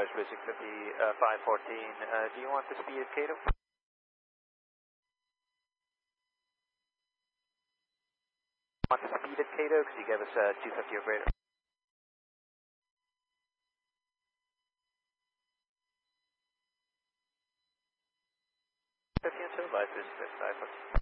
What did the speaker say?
Enterprise Basic 514. Do you want the speed at Cato? Want the speed at Cato? Because you gave us 250 or greater. Live Basic 514.